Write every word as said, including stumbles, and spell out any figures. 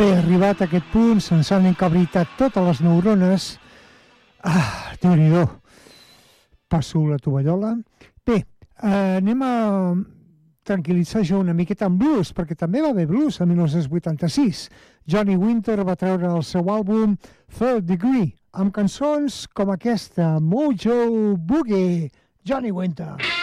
Bé, arribat a aquest punt, se'ns han encabritat totes les neurones. Ah, Déu-n'hi-do. Passo la tovallola. Bé, eh, anem a tranquil·litzar jo una miqueta amb blues, perquè també va haver blues en dinou vuitanta-sis. Johnny Winter va treure el seu àlbum Third Degree, amb cançons com aquesta, Mojo Boogie, Johnny Winter.